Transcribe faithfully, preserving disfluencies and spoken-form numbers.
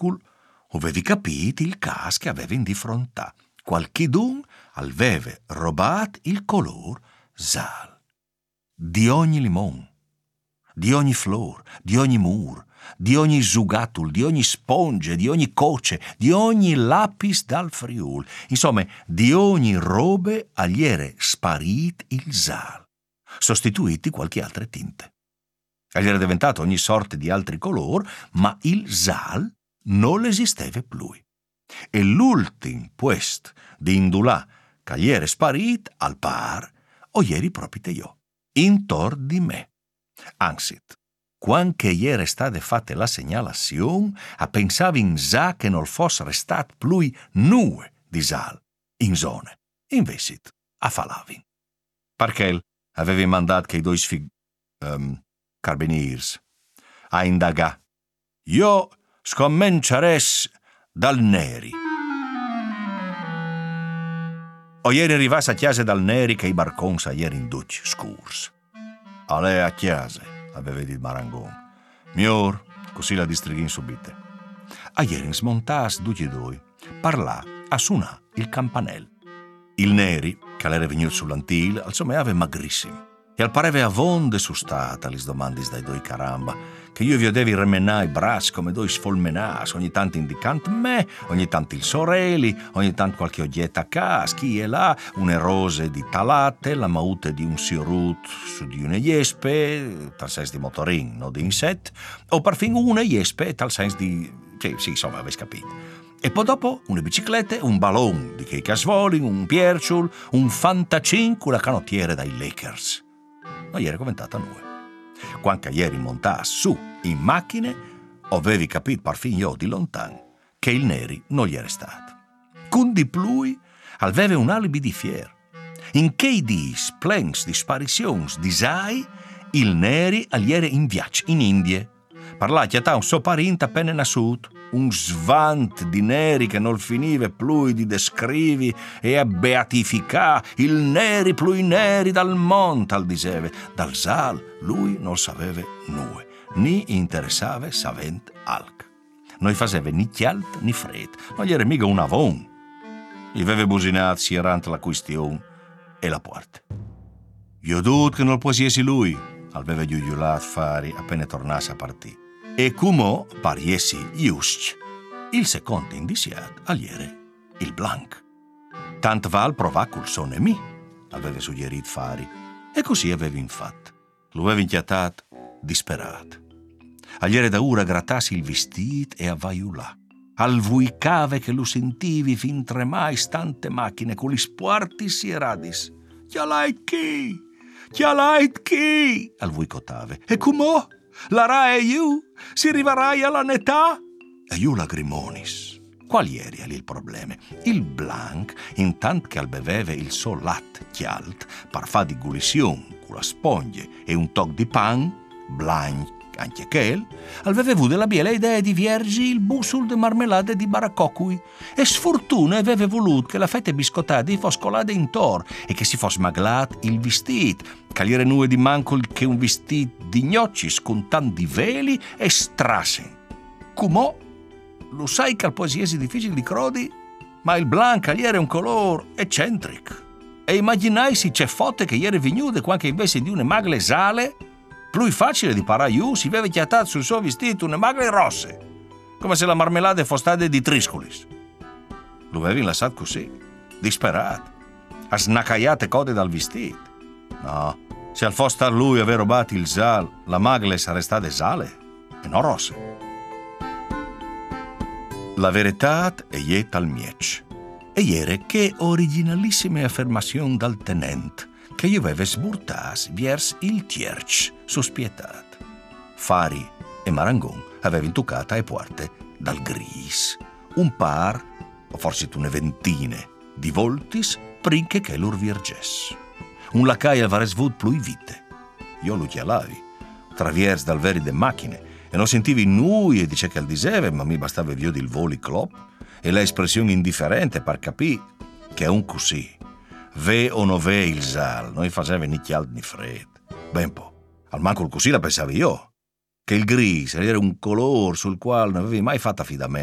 mancul avevi capito il cas che avevi di fronte. Qualchidun aveva rubato il color zal. Di ogni limon, di ogni flor, di ogni mur, di ogni zugatul, di ogni sponge, di ogni coce, di ogni lapis dal Friul, insomma, di ogni robe agli era sparit il zal, sostituiti qualche altre tinte. Agli era diventato ogni sorta di altri color, ma il zal non esisteva più. E l'ultim puest di indulà che gli era sparit al par, o ieri proprio te io, intor di me. Anzit, quando gli era stata fatta la segnalazione, a pensare in za che non fosse restato più nue di zal in zone, invece a falavin. Perché avevi mandato che i due sfig... Um, carabiniers a indagare. Io scommenceress dal Neri. O ieri arrivasse a chiesa dal Neri che i barcons a ieri in duci scurs. A lei a chiesa, aveva detto Marangon. Mior, così la distrighin subite. A ieri smontas duci due, parlà a suonà il campanello. Il Neri, che l'era venuto sull'antil, al someave magrissimo. E al pareve avonde su stata le domande dai due caramba, che io vi vedevi remenare i bracci come due sfolmenàs, ogni tanto indicante me, ogni tanto il sorelli, ogni tanto qualche oglietta a cas, chi è là, une rose di talate, la maute di un siorut su di une iespe, tal senso di motorin, non di inset, o perfin una iespe, tal senso di... Sì, sì, insomma, avete capito. E poi dopo une biciclette, un ballon di che casvolin, un pierciul, un fantacinque, la canottiere dai Lakers. Ma ieri è commentata a noi. Quando ieri montasse su in macchine, avevi capito perfino io di lontano che il Neri non gli era stato. Con di plui aveva un alibi di fier. In che di splens di sparizions di sai, il Neri gli era in viaggio in Indie. Parlà chiatà un suo parente appena nasciuto, un svant di Neri che non finiva più di descrivi e a beatificà il Neri più neri dal monte, diceva. Dal zal lui non sapeva nulla, ni interessava savent alc. Non gli faceva ni chialt ni fred, non gli era mica un avon. Gli aveva businato sierante la questione e la porta. Io dut che non possiesi lui, aveva giugiulato Fari appena tornasse a partire. E come pariesi just, il secondo indiciato agliere il Blanc. Tant val provà col suo nemi, aveva suggerito Fari, e così aveva infatti. Lo aveva inchiatato disperato. Agliere da ora grattassi il vestito e avvaiulà. Al vuicave che lo sentivi fin tremai stante macchine con gli spuarti si eradis. Chia lait chi? Chia lait chi? Al vuicotave. E come? La ra e io? Si rivarai alla netà? E io lagrimonis. Quali eri il problema? Il Blanc, intant che al beveve il suo latte chialt, par fa di gulision, con la spoglie e un toc di pan, Blanc, anche quel, aveva avuto la biela idea di viergi il busul de marmelade di baraccocui e sfortuna aveva voluto che la fette biscottata fosse colata intor e che si fosse maglat il vestit, cagliere nue di manco che un vestit di gnocchi con tanti veli e strassen. Comò, lo sai che al poesiesi difficile di crodi, ma il Blanc era un color eccentric. E immaginai se c'è fotte che ieri venuto quando invece di une magle sale più facile di parare io si aveva chiatato sul suo vestito une magle rosse, come se la marmelade fosse stata di triscolis. Lo avevi lasciato così, disperato, a snacaiate code dal vestito. No, se al fosse star lui aver rubato il zal, la magle sarebbe stata sale e non rosse. La verità è ieri tal miec. E ieri che originalissime affermazioni dal tenente che io aveva sburtas vers il tierch sospietat. Fari e Marangon avevano toccata e porte dal gris, un par, o forse une ventine, di voltis prinche che lur virges. Un lacai aveva svut plui vite. Io lo chialavi, traviers dal veri de macchine, e non sentivi nui e dice che al diseve, ma mi bastava via il voli clop e la espressione indifferente per capì che è un così. Ve o no ve il zal, non faceva né chialt né fred. Ben po', al manco così la pensavo io, che il gris era un colore sul quale non avevi mai fatto affidamento.